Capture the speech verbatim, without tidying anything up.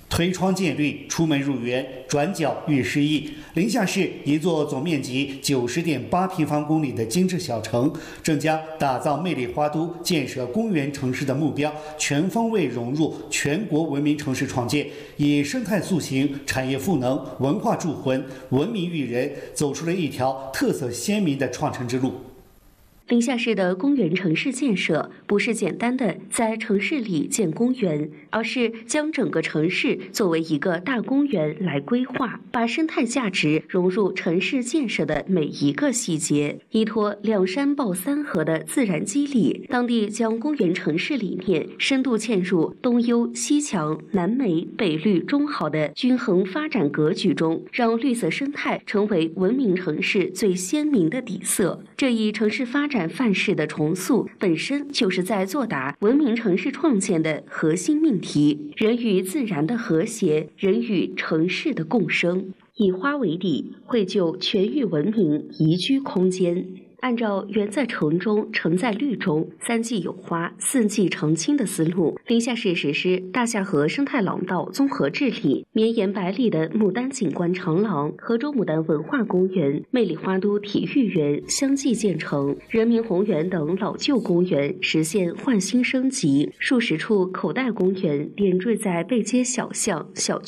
推窗见绿，出门入园，转角遇诗意。临夏市一座总面积九十点八平方公里的精致小城，正将打造魅力花都、建设公园城市的目标全方位融入全国文明城市创建，以生态塑形、产业赋能、文化铸魂、文明育人，走出了一条特色鲜明的创城之路。 临夏市的公园城市建设不是简单的在城市里建公园，而是将整个城市作为一个大公园来规划，把生态价值融入城市建设的每一个细节，依托两山抱三河的自然肌理，当地将公园城市理念深度嵌入东优西强南美北绿中好的均衡发展格局中，让绿色生态成为文明城市最鲜明的底色。这一城市发展范式的重塑本身就是在作答文明城市创建的核心命题：人与自然的和谐，人与城市的共生，以花为底，绘就全域文明宜居空间。按照园在城中，城在绿中，三季有花，四季常青的思路，临夏市实施大夏河生态廊道综合治理，绵延百里的牡丹景观长廊、河州牡丹文化公园、魅力花都体育园相继建成，人民公园等老旧公园实现焕新升级，数十处口袋公园点缀在背街小巷、小